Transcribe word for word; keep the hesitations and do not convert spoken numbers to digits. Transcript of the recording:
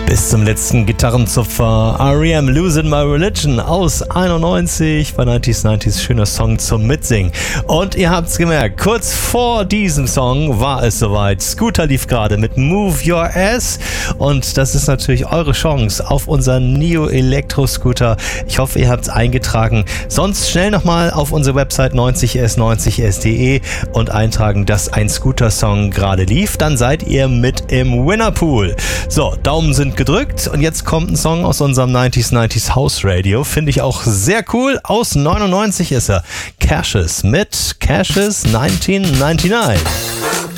Bis zum letzten Gitarrenzupfer. R E M Losing My Religion aus einundneunzig bei neunziger neunzig. Schöner Song zum Mitsingen. Und ihr habt's gemerkt, kurz vor diesem Song war es soweit. Scooter lief gerade mit Move Your Ass. Und das ist natürlich eure Chance auf unseren Neo Elektro Scooter. Ich hoffe, ihr habt's eingetragen. Sonst schnell nochmal auf unsere Website neunzig s neunzig s punkt de und eintragen, dass ein Scooter-Song gerade lief. Dann seid ihr mit im Winnerpool. So, Daumen sind gedrückt und jetzt kommt ein Song aus unserem neunziger neunzig House Radio. Finde ich auch sehr cool. Aus neunundneunzig ist er. Cassius mit Cassius neunzehnhundertneunundneunzig.